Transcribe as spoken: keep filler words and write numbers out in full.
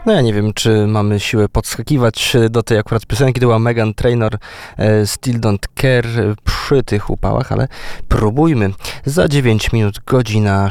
No ja nie wiem, czy mamy siłę podskakiwać do tej akurat piosenki. To była Meghan Trainor, Still Don't Care przy tych upałach, ale próbujmy. Za dziewięć minut, godzina